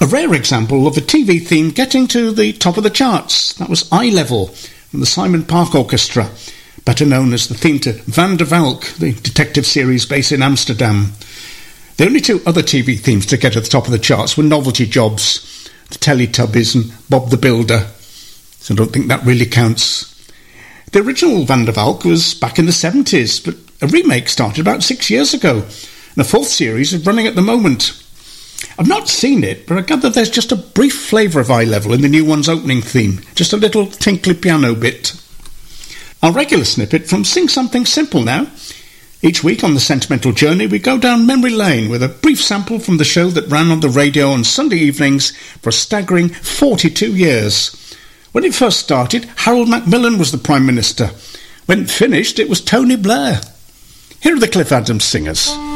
A rare example of a TV theme getting to the top of the charts. That was Eye Level from the Simon Park Orchestra, better known as the theme to Van der Valk, the detective series based in Amsterdam. The only two other TV themes to get to the top of the charts were novelty jobs, the Teletubbies and Bob the Builder, so I don't think that really counts. The original Van der Valk was back in the 70s, but a remake started about 6 years ago, and a fourth series is running at the moment. I've not seen it, but I gather there's just a brief flavour of Eye Level in the new one's opening theme, just a little tinkly piano bit. Our regular snippet from Sing Something Simple now. Each week on the Sentimental Journey we go down memory lane with a brief sample from the show that ran on the radio on Sunday evenings for a staggering 42 years. When it first started, Harold Macmillan was the Prime Minister. When it finished, it was Tony Blair. Here are the Cliff Adams Singers.